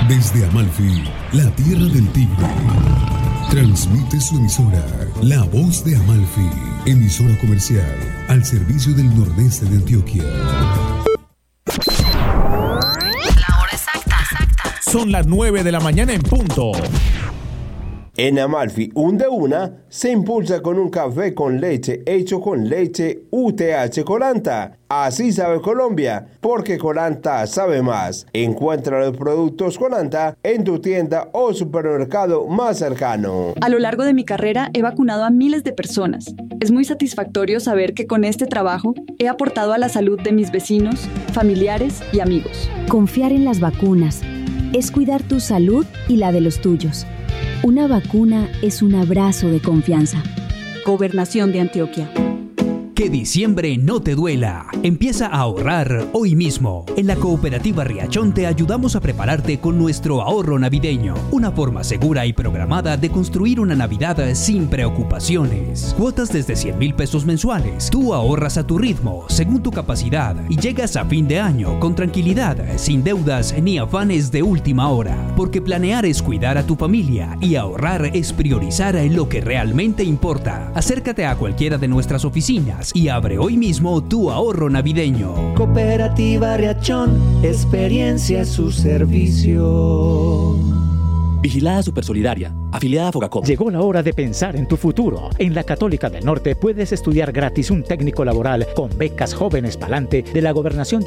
Desde Amalfi, la tierra del tigre, transmite su emisora, La Voz de Amalfi, emisora comercial al servicio del nordeste de Antioquia. La hora exacta. Son las 9 de la mañana en punto. En Amalfi, un de una se impulsa con un café con leche hecho con leche UTH Colanta. Así sabe Colombia, porque Colanta sabe más. Encuentra los productos Colanta en tu tienda o supermercado más cercano. A lo largo de mi carrera he vacunado a miles de personas. Es muy satisfactorio saber que con este trabajo he aportado a la salud de mis vecinos, familiares y amigos. Confiar en las vacunas es cuidar tu salud y la de los tuyos. Una vacuna es un abrazo de confianza. Gobernación de Antioquia. Que diciembre no te duela. Empieza a ahorrar hoy mismo. En la Cooperativa Riachón te ayudamos a prepararte con nuestro ahorro navideño. Una forma segura y programada de construir una Navidad sin preocupaciones. Cuotas desde 100,000 pesos mensuales. Tú ahorras a tu ritmo, según tu capacidad, y llegas a fin de año con tranquilidad, sin deudas ni afanes de última hora. Porque planear es cuidar a tu familia y ahorrar es priorizar lo que realmente importa. Acércate a cualquiera de nuestras oficinas y abre hoy mismo tu ahorro navideño. Cooperativa Riachón, experiencia a su servicio. Vigilada Supersolidaria, afiliada a Fogacop. Llegó la hora de pensar en tu futuro. En la Católica del Norte puedes estudiar gratis un técnico laboral con becas Jóvenes Palante de la Gobernación